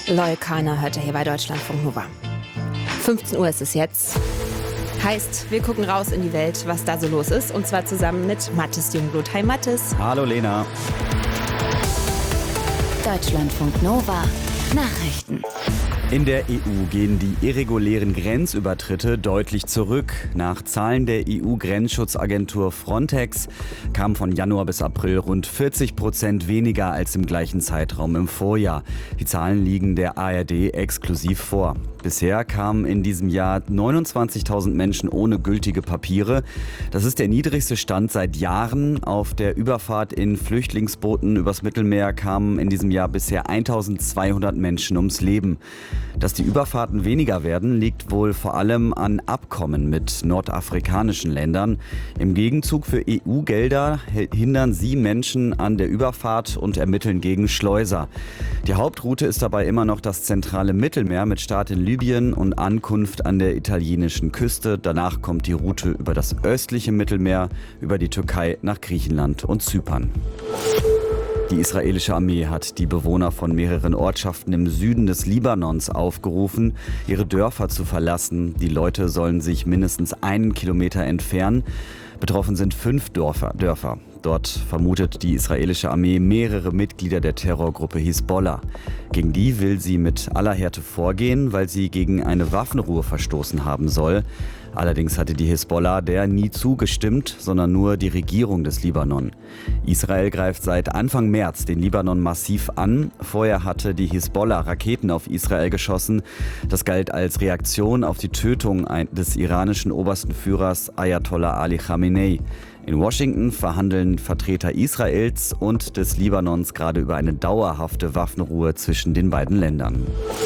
Loyal Kana hört ihr hier bei Deutschlandfunk Nova. 15 Uhr ist es jetzt. Heißt, wir gucken raus in die Welt, was da so los ist. Und zwar zusammen mit Mathis Jungblut. Hi Mathis. Hallo Lena. Deutschlandfunk Nova. Nachrichten. In der EU gehen die irregulären Grenzübertritte deutlich zurück. Nach Zahlen der EU-Grenzschutzagentur Frontex kamen von Januar bis April rund 40% weniger als im gleichen Zeitraum im Vorjahr. Die Zahlen liegen der ARD exklusiv vor. Bisher kamen in diesem Jahr 29.000 Menschen ohne gültige Papiere. Das ist der niedrigste Stand seit Jahren. Auf der Überfahrt in Flüchtlingsbooten übers Mittelmeer kamen in diesem Jahr bisher 1.200 Menschen ums Leben. Dass die Überfahrten weniger werden, liegt wohl vor allem an Abkommen mit nordafrikanischen Ländern. Im Gegenzug für EU-Gelder hindern sie Menschen an der Überfahrt und ermitteln gegen Schleuser. Die Hauptroute ist dabei immer noch das zentrale Mittelmeer mit Start in Libyen und Ankunft an der italienischen Küste. Danach kommt die Route über das östliche Mittelmeer, über die Türkei nach Griechenland und Zypern. Die israelische Armee hat die Bewohner von mehreren Ortschaften im Süden des Libanons aufgerufen, ihre Dörfer zu verlassen. Die Leute sollen sich mindestens 1 Kilometer entfernen. Betroffen sind 5 Dörfer. Dort vermutet die israelische Armee mehrere Mitglieder der Terrorgruppe Hisbollah. Gegen die will sie mit aller Härte vorgehen, weil sie gegen eine Waffenruhe verstoßen haben soll. Allerdings hatte die Hisbollah der nie zugestimmt, sondern nur die Regierung des Libanon. Israel greift seit Anfang März den Libanon massiv an. Vorher hatte die Hisbollah Raketen auf Israel geschossen. Das galt als Reaktion auf die Tötung des iranischen obersten Führers Ayatollah Ali Khamenei. In Washington verhandeln Vertreter Israels und des Libanons gerade über eine dauerhafte Waffenruhe zwischen den beiden Ländern.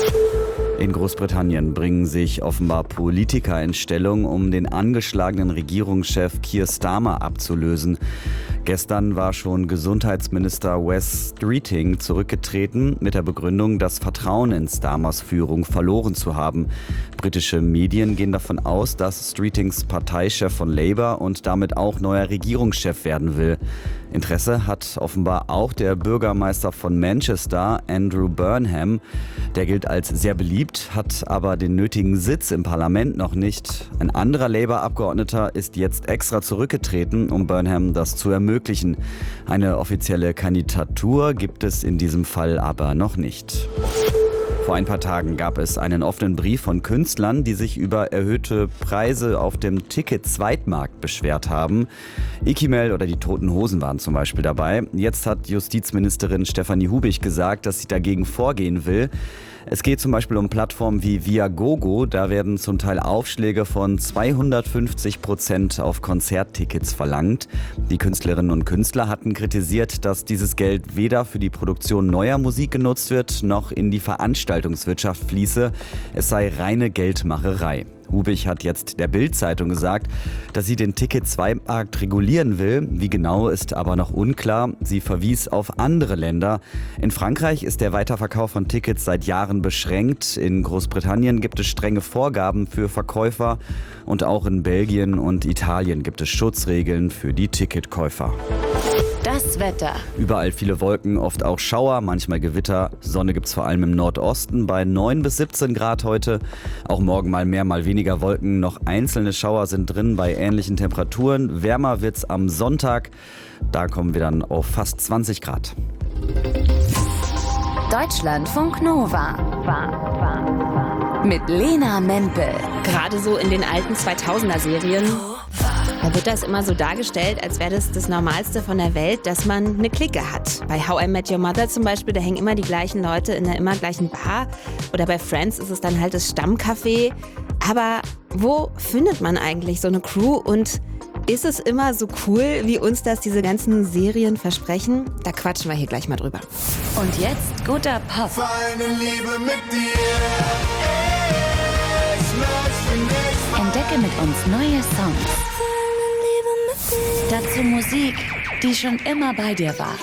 In Großbritannien bringen sich offenbar Politiker in Stellung, um den angeschlagenen Regierungschef Keir Starmer abzulösen. Gestern war schon Gesundheitsminister Wes Streeting zurückgetreten mit der Begründung, das Vertrauen in Starmers Führung verloren zu haben. Britische Medien gehen davon aus, dass Streetings Parteichef von Labour und damit auch neuer Regierungschef werden will. Interesse hat offenbar auch der Bürgermeister von Manchester, Andrew Burnham. Der gilt als sehr beliebt, hat aber den nötigen Sitz im Parlament noch nicht. Ein anderer Labour-Abgeordneter ist jetzt extra zurückgetreten, um Burnham das zu ermöglichen. Eine offizielle Kandidatur gibt es in diesem Fall aber noch nicht. Vor ein paar Tagen gab es einen offenen Brief von Künstlern, die sich über erhöhte Preise auf dem Ticket-Zweitmarkt beschwert haben. Ikimel oder die Toten Hosen waren zum Beispiel dabei. Jetzt hat Justizministerin Stefanie Hubich gesagt, dass sie dagegen vorgehen will. Es geht zum Beispiel um Plattformen wie Viagogo. Da werden zum Teil Aufschläge von 250% auf Konzerttickets verlangt. Die Künstlerinnen und Künstler hatten kritisiert, dass dieses Geld weder für die Produktion neuer Musik genutzt wird, noch in die Veranstaltungswirtschaft fließe. Es sei reine Geldmacherei. Hubich hat jetzt der Bild-Zeitung gesagt, dass sie den Ticket-Zweitmarkt regulieren will. Wie genau, ist aber noch unklar. Sie verwies auf andere Länder. In Frankreich ist der Weiterverkauf von Tickets seit Jahren beschränkt. In Großbritannien gibt es strenge Vorgaben für Verkäufer. Und auch in Belgien und Italien gibt es Schutzregeln für die Ticketkäufer. Das Wetter. Überall viele Wolken, oft auch Schauer, manchmal Gewitter. Sonne gibt's vor allem im Nordosten bei 9 bis 17 Grad heute. Auch morgen mal mehr, mal weniger Wolken. Noch einzelne Schauer sind drin bei ähnlichen Temperaturen. Wärmer wird's am Sonntag. Da kommen wir dann auf fast 20 Grad. Deutschlandfunk Nova. Mit Lena Mempel. Gerade so in den alten 2000er-Serien, da wird das immer so dargestellt, als wäre das Normalste von der Welt, dass man eine Clique hat. Bei How I Met Your Mother zum Beispiel, da hängen immer die gleichen Leute in der immer gleichen Bar. Oder bei Friends ist es dann halt das Stammcafé. Aber wo findet man eigentlich so eine Crew? Und ist es immer so cool, wie uns das diese ganzen Serien versprechen? Da quatschen wir hier gleich mal drüber. Und jetzt guter Pop. Feine Liebe mit dir. Entdecke mit uns neue Songs. Dazu Musik, die schon immer bei dir war.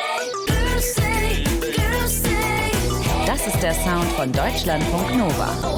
Das ist der Sound von Deutschlandfunk Nova.